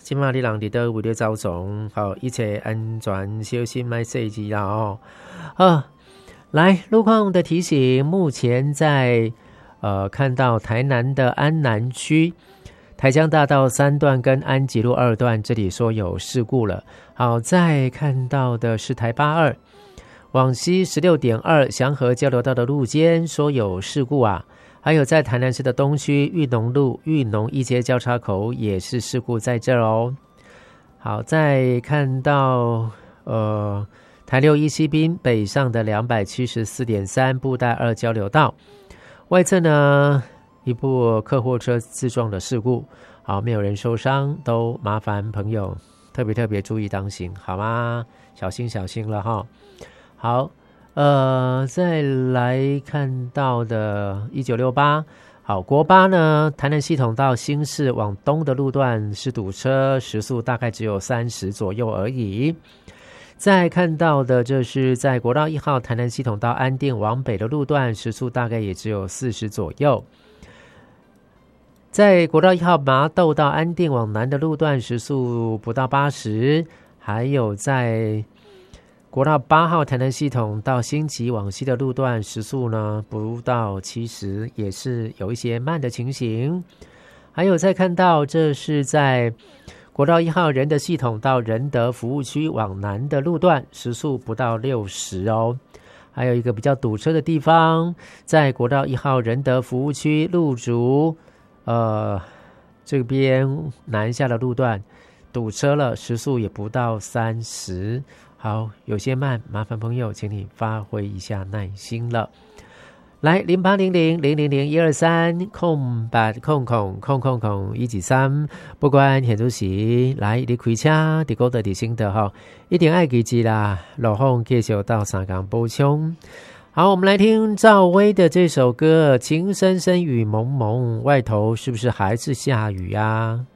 今嘛你人伫倒位咧走总，好，一切安全，小心买设计啦哦。来路况的提醒，目前在看到台南的安南区台江大道3段跟安吉路2段，这里说有事故了。好，再看到的是台82往西 16.2 祥和交流道的路肩说有事故啊。还有在台南市的东区裕农路裕农一街交叉口也是事故在这哦。好，再看到台6一西滨北上的 274.3 布袋2交流道外侧呢，一部客货车自撞的事故。好，没有人受伤，都麻烦朋友特别注意当心，好吗？小心了哈。好，再来看到的1968，好，国8呢，台南系统到新市往东的路段是堵车，时速大概只有30左右而已。再看到的这是在国道1号台南系统到安定往北的路段，时速大概也只有40左右。在国道1号麻豆到安定往南的路段，时速不到80。还有在国道8号台南系统到新集往西的路段，时速呢不到70，也是有一些慢的情形。还有再看到这是在国道1号仁德系统到仁德服务区往南的路段，时速不到60哦。还有一个比较堵车的地方，在国道1号仁德服务区路竹这边南下的路段堵车了，时速也不到30。好，有些慢，麻烦朋友请你发挥一下耐心了。来0800000123空8空空空空空123，不管现主时来你开车伫高德伫新德哈，一定爱记住啦。路况继续到三港补充。好，我们来听赵薇的这首歌《情深深雨蒙蒙》，外头是不是还是下雨啊？